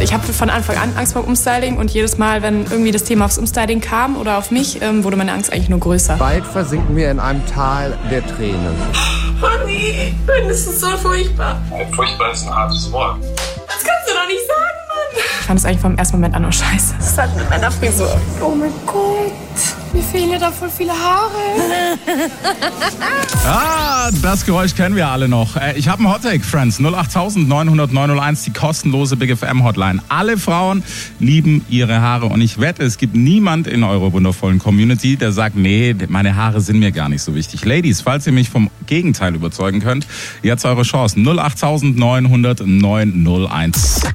Ich habe von Anfang an Angst vor Umstyling und jedes Mal, wenn irgendwie das Thema aufs Umstyling kam oder auf mich, wurde meine Angst eigentlich nur größer. Bald versinken wir in einem Tal der Tränen. Oh nee, das ist so furchtbar. Furchtbar ist ein hartes Wort. Das kannst du doch nicht sagen, Mann. Ich fand es eigentlich vom ersten Moment an nur scheiße. Das ist halt mit meiner Frisur. Oh mein Gott, mir fehlen ja da voll viele Haare. Das Geräusch kennen wir alle noch. Ich habe einen Hottake, Friends. 08000 900 901, die kostenlose Big FM Hotline. Alle Frauen lieben ihre Haare und ich wette, es gibt niemand in eurer wundervollen Community, der sagt, nee, meine Haare sind mir gar nicht so wichtig. Ladies, falls ihr mich vom Gegenteil überzeugen könnt, jetzt eure Chance. 08000 900 901.